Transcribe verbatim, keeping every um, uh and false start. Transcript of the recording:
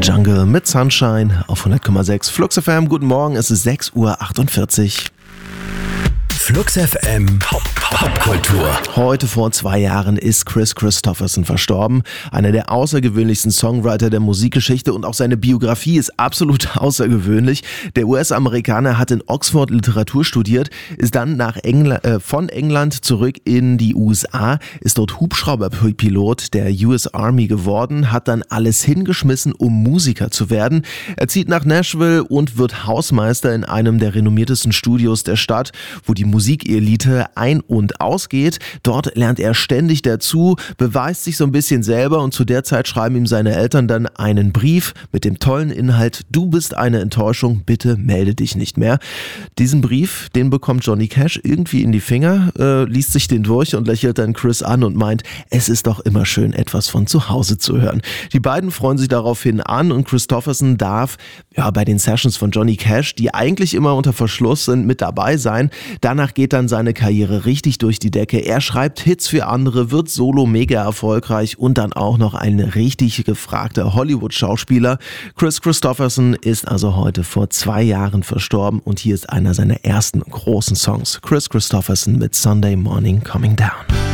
Jungle mit Sunshine auf hundert Komma sechs Flux F M. Guten Morgen, es ist sechs Uhr achtundvierzig. Flux F M Popkultur. Heute vor zwei Jahren ist Kris Kristofferson verstorben. Einer der außergewöhnlichsten Songwriter der Musikgeschichte und auch seine Biografie ist absolut außergewöhnlich. Der U S-Amerikaner hat in Oxford Literatur studiert, ist dann nach Engl- äh, von England zurück in die U S A, ist dort Hubschrauberpilot der U S Army geworden, hat dann alles hingeschmissen, um Musiker zu werden. Er zieht nach Nashville und wird Hausmeister in einem der renommiertesten Studios der Stadt, wo die Musikelite ein- und ausgeht. Dort lernt er ständig dazu, beweist sich so ein bisschen selber und zu der Zeit schreiben ihm seine Eltern dann einen Brief mit dem tollen Inhalt: Du bist eine Enttäuschung, bitte melde dich nicht mehr. Diesen Brief, den bekommt Johnny Cash irgendwie in die Finger, äh, liest sich den durch und lächelt dann Kris an und meint, es ist doch immer schön, etwas von zu Hause zu hören. Die beiden freuen sich daraufhin an und Kristofferson darf ja bei den Sessions von Johnny Cash, die eigentlich immer unter Verschluss sind, mit dabei sein. Danach geht dann seine Karriere richtig durch die Decke. Er schreibt Hits für andere, wird solo mega erfolgreich und dann auch noch ein richtig gefragter Hollywood-Schauspieler. Kris Kristofferson ist also heute vor zwei Jahren verstorben und hier ist einer seiner ersten großen Songs. Kris Kristofferson mit Sunday Morning Coming Down.